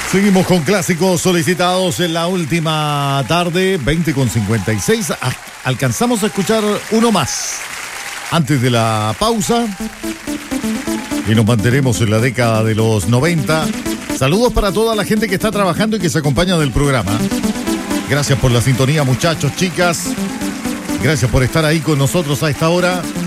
Seguimos con clásicos solicitados en la última tarde, 20:56. Alcanzamos a escuchar uno más antes de la pausa y nos mantenemos en la década de los 90. Saludos para toda la gente que está trabajando y que se acompaña del programa. Gracias por la sintonía, muchachos, chicas. Gracias por estar ahí con nosotros a esta hora.